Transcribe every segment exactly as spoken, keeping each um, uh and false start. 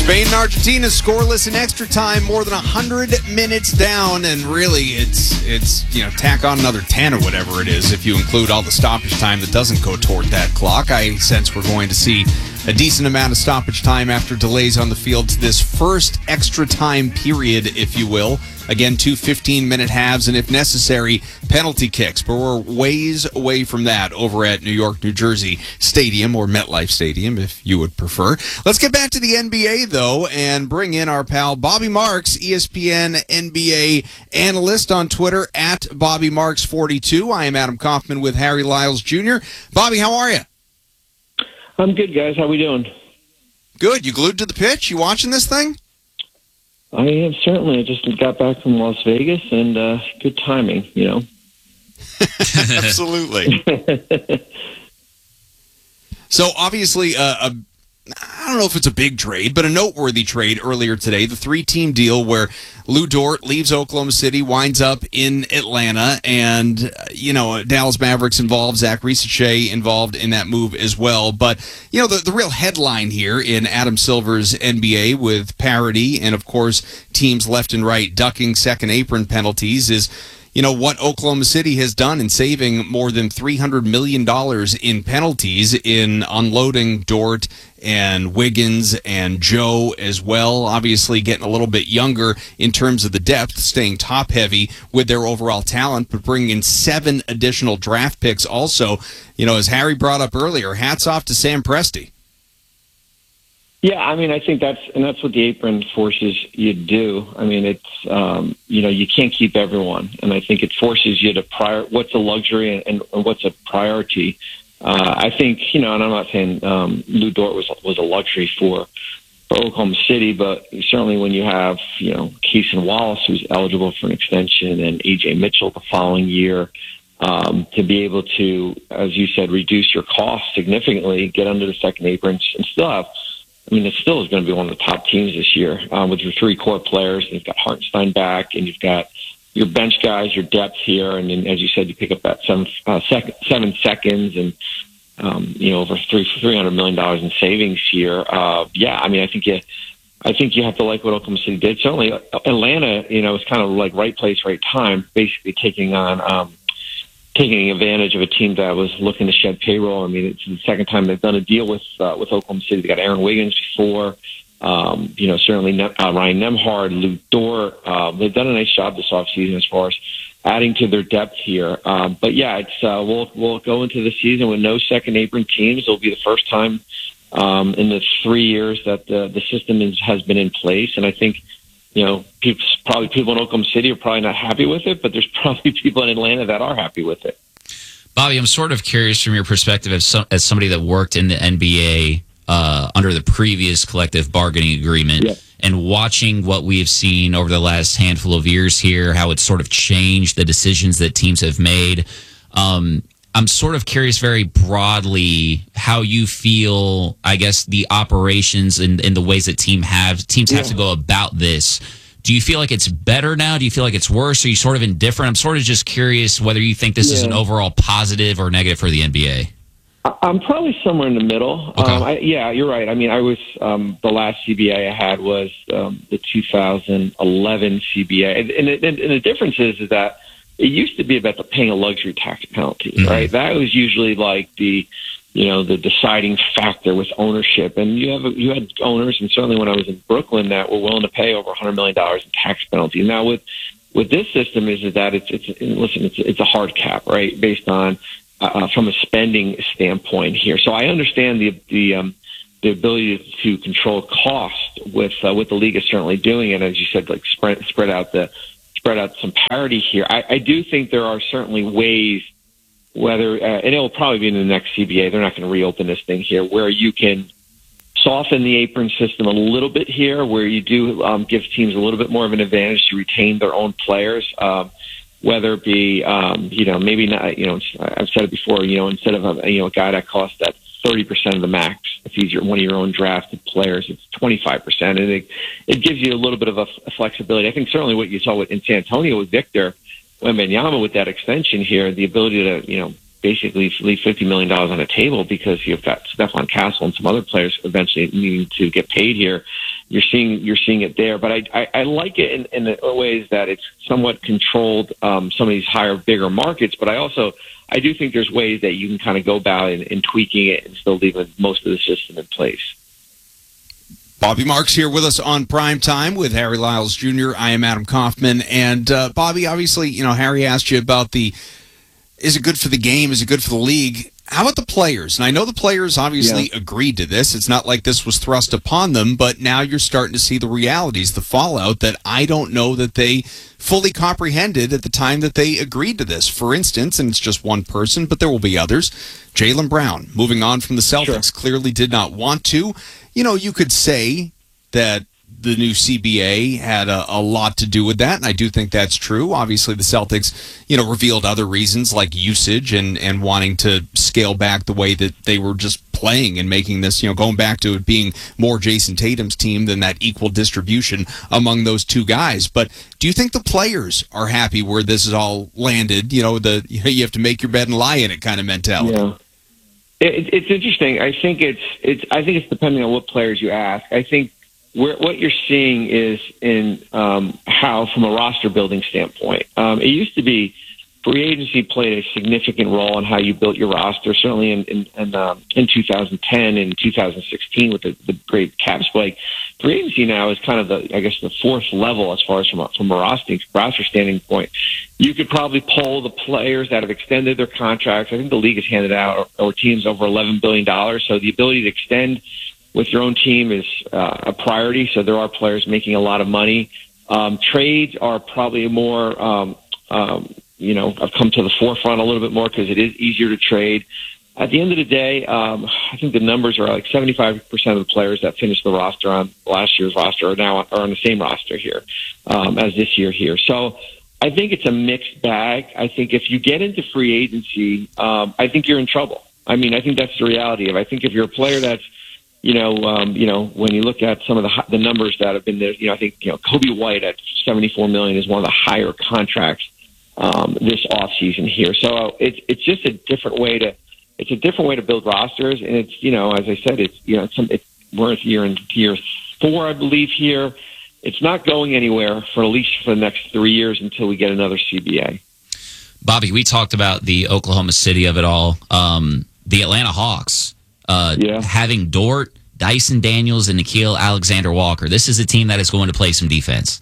Spain and Argentina scoreless in extra time, more than one hundred minutes down, and really it's, it's you know, tack on another ten or whatever it is if you include all the stoppage time that doesn't go toward that clock. I sense we're going to see a decent amount of stoppage time after delays on the field to this first extra time period, if you will. Again, two fifteen-minute halves, and if necessary, penalty kicks. But we're ways away from that over at New York, New Jersey Stadium, or MetLife Stadium, if you would prefer. Let's get back to the N B A, though, and bring in our pal Bobby Marks, E S P N N B A analyst on Twitter, at Bobby Marks forty-two. I am Adam Kaufman with Harry Lyles Junior Bobby, how are you? I'm good, guys. How we doing? Good. You glued to the pitch? You watching this thing? I am, certainly. I just got back from Las Vegas, and uh, good timing, you know. Absolutely. So, obviously, uh, a, I don't know if it's a big trade, but a noteworthy trade earlier today. The three-team deal where Lou Dort leaves Oklahoma City, winds up in Atlanta, and, you know, Dallas Mavericks involved, Zach Risache involved in that move as well. But, you know, the, the real headline here in Adam Silver's N B A, with parity and, of course, teams left and right ducking second apron penalties, is, you know, what Oklahoma City has done in saving more than three hundred million dollars in penalties in unloading Dort and Wiggins and Joe as well. Obviously getting a little bit younger in terms of the depth, staying top-heavy with their overall talent, but bringing in seven additional draft picks also. You know, as Harry brought up earlier, hats off to Sam Presti. Yeah, I mean, I think that's, and that's what the apron forces you to do. I mean, it's, um, you know, you can't keep everyone. And I think it forces you to prior, what's a luxury and, and what's a priority. Uh, I think, you know, and I'm not saying um, Lou Dort was, was a luxury for, for Oklahoma City, but certainly when you have, you know, Keeson Wallace, who's eligible for an extension, and A J Mitchell the following year, um, to be able to, as you said, reduce your costs significantly, get under the second apron, and still have, I mean, it still is going to be one of the top teams this year um, with your three core players. You've got Hartenstein back, and you've got your bench guys, your depth here, and then, as you said, you pick up that seven, uh, sec- seven seconds and um, you know, over three three hundred million dollars in savings here. Uh, yeah, I mean, I think you, I think you have to like what Oklahoma City did. Certainly, Atlanta, you know, is kind of like right place, right time, basically taking on. Um, taking advantage of a team that was looking to shed payroll. I mean, it's the second time they've done a deal with uh, with Oklahoma City. They got Aaron Wiggins before, um, you know, certainly uh, Ryan Nembhard, Lou Dort. Uh, they've done a nice job this offseason as far as adding to their depth here. Um, but yeah, it's uh, we'll we'll go into the season with no second apron teams. It'll be the first time um, in the three years that the the system is, has been in place, and I think. You know, people, probably people in Oklahoma City are probably not happy with it, but there's probably people in Atlanta that are happy with it. Bobby, I'm sort of curious from your perspective as, some, as somebody that worked in the N B A uh, under the previous collective bargaining agreement, yeah. and watching what we have seen over the last handful of years here, how it's sort of changed the decisions that teams have made. Um, I'm sort of curious very broadly how you feel, I guess, the operations and, and the ways that team have teams have yeah. to go about this. Do you feel like it's better now? Do you feel like it's worse? Are you sort of indifferent? I'm sort of just curious whether you think this yeah. is an overall positive or negative for the N B A. I'm probably somewhere in the middle. Okay. Um, I, yeah, you're right. I mean, I was um, the last C B A I had was um, the two thousand eleven C B A, and, and, and the difference is, is that it used to be about the paying a luxury tax penalty, mm-hmm. right? That was usually like the, you know, the deciding factor with ownership. And you have you had owners, and certainly when I was in Brooklyn, that were willing to pay over one hundred million dollars in tax penalty. Now with with this system is, is that it's it's listen, it's it's a hard cap, right, based on uh, from a spending standpoint here. So I understand the the um, the ability to control cost with uh, with the league is certainly doing it, as you said, like spread spread out the. spread out some parity here. I, I do think there are certainly ways, whether, uh, and it will probably be in the next C B A, they're not going to reopen this thing here, where you can soften the apron system a little bit here, where you do um, give teams a little bit more of an advantage to retain their own players, um, whether it be, um, you know, maybe not, you know, I've said it before, you know, instead of a, you know, a guy that costs that thirty percent of the max, if he's your, one of your own drafted players, it's twenty-five percent. And it, it gives you a little bit of a, a flexibility. I think certainly what you saw with, in San Antonio with Victor Wembanyama with that extension here, the ability to, you know, basically leave fifty million dollars on the table because you've got Stephon Castle and some other players eventually needing to get paid here. you're seeing you're seeing it there. But I I, I like it in, in the ways that it's somewhat controlled, um, some of these higher, bigger markets. But I also I do think there's ways that you can kind of go about in, in tweaking it and still leaving most of the system in place. Bobby Marks here with us on Prime Time with Harry Lyles Junior I am Adam Kaufman. And uh, Bobby, obviously, you know, Harry asked you about the, is it good for the game? Is it good for the league? How about the players? And I know the players obviously yeah. agreed to this. It's not like this was thrust upon them, but now you're starting to see the realities, the fallout that I don't know that they fully comprehended at the time that they agreed to this. For instance, and it's just one person, but there will be others, Jaylen Brown, moving on from the Celtics, sure. clearly did not want to. You know, you could say that the new C B A had a, a lot to do with that, and I do think that's true. Obviously, the Celtics, you know, revealed other reasons like usage and, and wanting to scale back the way that they were just playing and making this, you know, going back to it being more Jason Tatum's team than that equal distribution among those two guys. But do you think the players are happy where this is all landed? You know, the you have to make your bed and lie in it kind of mentality. Yeah. It, it's interesting. I think it's it's. I think it's depending on what players you ask. I think where, what you're seeing is in um, how, from a roster building standpoint, um, it used to be free agency played a significant role in how you built your roster. Certainly in in in, um, in two thousand ten and two thousand sixteen with the, the great cap spike. Free agency now is kind of the I guess the fourth level as far as from a, from a roster roster standing point. You could probably poll the players that have extended their contracts. I think the league has handed out or, or teams over eleven billion dollars. So the ability to extend with your own team is uh, a priority. So there are players making a lot of money. Um, trades are probably more, um, um, you know, have come to the forefront a little bit more because it is easier to trade. At the end of the day, um, I think the numbers are like seventy-five percent of the players that finished the roster on last year's roster are now are on the same roster here um, as this year here. So I think it's a mixed bag. I think if you get into free agency, um, I think you're in trouble. I mean, I think that's the reality of it. I think if you're a player that's, you know, um, you know, when you look at some of the the numbers that have been there, you know, I think, you know, Kobe White at seventy-four million dollars is one of the higher contracts um, this offseason here. So it's it's just a different way to it's a different way to build rosters, and it's, you know, as I said, it's, you know, it's, some, it's we're here in year four, I believe here. It's not going anywhere for at least for the next three years until we get another C B A. Bobby, we talked about the Oklahoma City of it all. Um, the Atlanta Hawks, uh, yeah. having Dort, Dyson Daniels, and Nickeil Alexander-Walker. This is a team that is going to play some defense.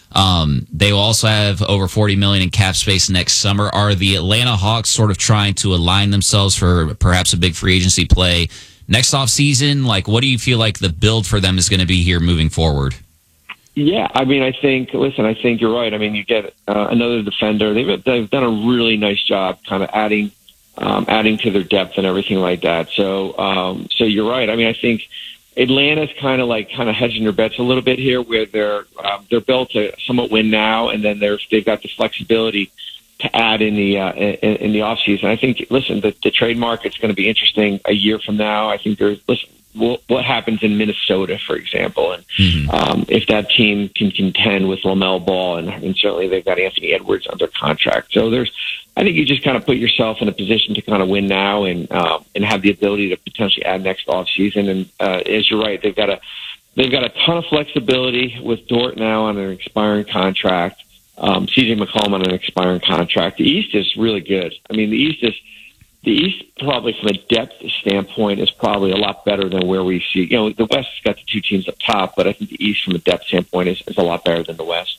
Um, they will also have over forty million dollars in cap space next summer. Are the Atlanta Hawks sort of trying to align themselves for perhaps a big free agency play next offseason? Like, what do you feel like the build for them is going to be here moving forward? Yeah, I mean, I think, listen, I think you're right. I mean, you get uh, another defender. They've, they've done a really nice job kind of adding um, adding to their depth and everything like that. So, um, so you're right. I mean, I think Atlanta's kind of like kind of hedging their bets a little bit here, where they're um, they're built to somewhat win now, and then they're they've got the flexibility to add in the uh, in, in the offseason. I think, listen, the, the trade market's going to be interesting a year from now. I think there's listen. What happens in Minnesota, for example, and mm-hmm. um, if that team can contend with LaMelo Ball, and, and certainly they've got Anthony Edwards under contract. So there's, I think you just kind of put yourself in a position to kind of win now and um, and have the ability to potentially add next offseason. And uh, as you're right, they've got a they've got a ton of flexibility with Dort now on an expiring contract, um, C J McCollum on an expiring contract. The East is really good. I mean, the East is. The East, probably from a depth standpoint, is probably a lot better than where we see. You know, the West has got the two teams up top, but I think the East, from a depth standpoint, is, is a lot better than the West.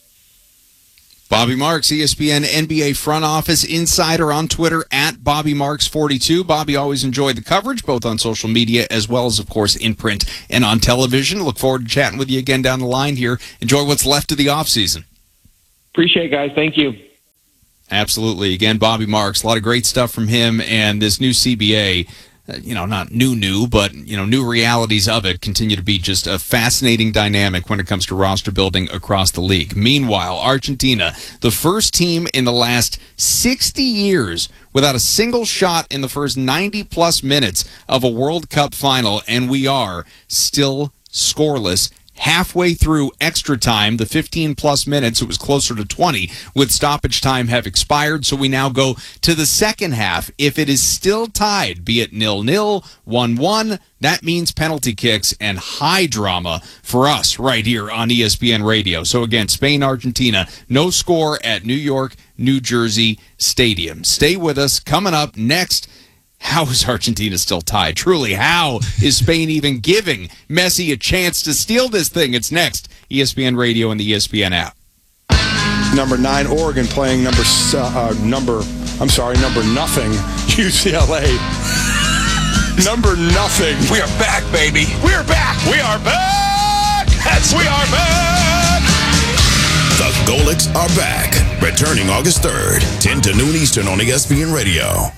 Bobby Marks, E S P N N B A front office insider on Twitter at Bobby Marks forty-two. Bobby, always enjoyed the coverage, both on social media as well as, of course, in print and on television. Look forward to chatting with you again down the line here. Enjoy what's left of the offseason. Appreciate it, guys. Thank you. Absolutely. Again, Bobby Marks, a lot of great stuff from him, and this new C B A, uh, you know, not new, new, but, you know, new realities of it continue to be just a fascinating dynamic when it comes to roster building across the league. Meanwhile, Argentina, the first team in the last sixty years without a single shot in the first ninety-plus minutes of a World Cup final, and we are still scoreless halfway through extra time, the fifteen plus minutes, it was closer to twenty, with stoppage time have expired. So we now go to the second half. If it is still tied, be it nil-nil, one-one, that means penalty kicks and high drama for us right here on E S P N Radio. So again, Spain, Argentina, no score at New York, New Jersey Stadium. Stay with us. Coming up next, how is Argentina still tied? Truly, how is Spain even giving Messi a chance to steal this thing? It's next. E S P N Radio and the E S P N app. Number nine, Oregon playing number, uh, number, I'm sorry, number nothing, U C L A. Number nothing. We are back, baby. We're back. We are back. That's we are back. The Golics are back. Returning August third, ten to noon Eastern on E S P N Radio.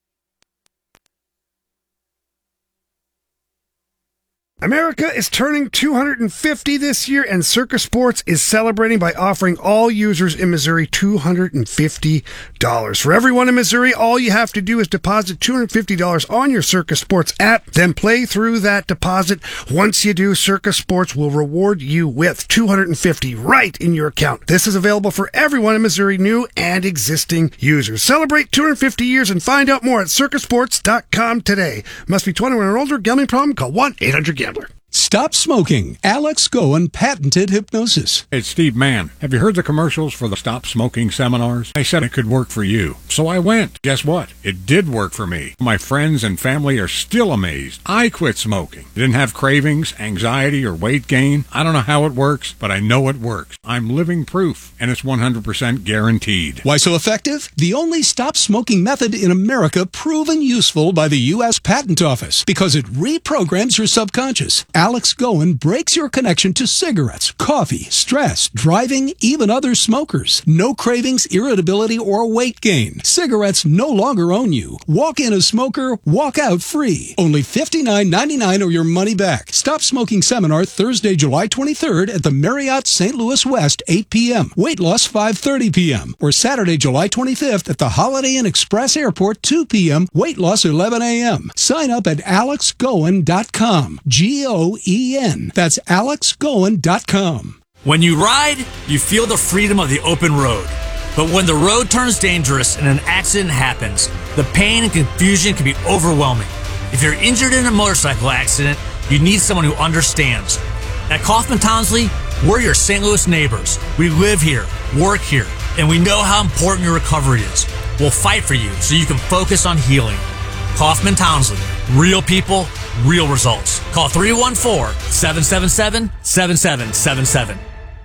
America is turning two hundred fifty this year, and Circa Sports is celebrating by offering all users in Missouri two hundred fifty dollars. For everyone in Missouri, all you have to do is deposit two hundred fifty dollars on your Circa Sports app, then play through that deposit. Once you do, Circa Sports will reward you with two hundred fifty dollars right in your account. This is available for everyone in Missouri, new and existing users. Celebrate two hundred fifty years and find out more at circa sports dot com today. Must be twenty-one or older. Gambling problem? Call one eight hundred gambler. Stop smoking. Alex Goen patented hypnosis. It's Steve Mann. Have you heard the commercials for the Stop Smoking seminars? They said it could work for you. So I went. Guess what? It did work for me. My friends and family are still amazed. I quit smoking. Didn't have cravings, anxiety, or weight gain. I don't know how it works, but I know it works. I'm living proof, and it's one hundred percent guaranteed. Why so effective? The only stop smoking method in America proven useful by the U S Patent Office because it reprograms your subconscious. Alex Goen breaks your connection to cigarettes, coffee, stress, driving, even other smokers. No cravings, irritability, or weight gain. Cigarettes no longer own you. Walk in a smoker, walk out free. Only fifty-nine ninety-nine or your money back. Stop Smoking Seminar Thursday, July twenty-third at the Marriott Saint Louis West, eight p.m. Weight loss, five thirty p.m. Or Saturday, July twenty-fifth at the Holiday Inn Express Airport, two p.m. Weight loss, eleven a.m. Sign up at alex goen dot com. G O E N. That's alex goen dot com. When you ride, you feel the freedom of the open road. But when the road turns dangerous and an accident happens, the pain and confusion can be overwhelming. If you're injured in a motorcycle accident, you need someone who understands. At Kaufman Townsley, we're your Saint Louis neighbors. We live here, work here, and we know how important your recovery is. We'll fight for you so you can focus on healing. Kaufman Townsley. Real people, real results. Call three one four, seven seven seven, seven seven seven seven.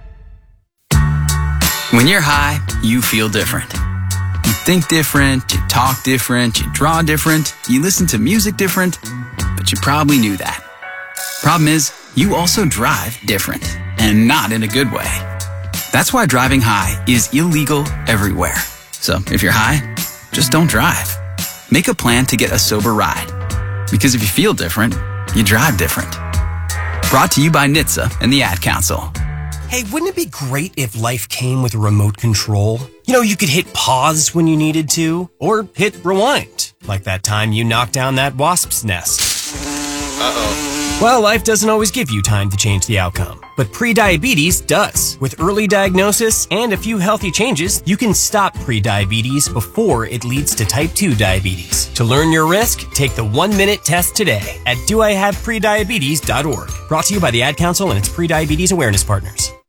When you're high, you feel different. You think different, you talk different, you draw different, you listen to music different, but you probably knew that. Problem is, you also drive different, and not in a good way. That's why driving high is illegal everywhere. So if you're high, just don't drive. Make a plan to get a sober ride. Because if you feel different, you drive different. Brought to you by N H T S A and the Ad Council. Hey, wouldn't it be great if life came with a remote control? You know, you could hit pause when you needed to, or hit rewind, like that time you knocked down that wasp's nest. Uh-oh. Well, life doesn't always give you time to change the outcome, but prediabetes does. With early diagnosis and a few healthy changes, you can stop prediabetes before it leads to type two diabetes. To learn your risk, take the one-minute test today at do I have prediabetes dot org. Brought to you by the Ad Council and its prediabetes awareness partners.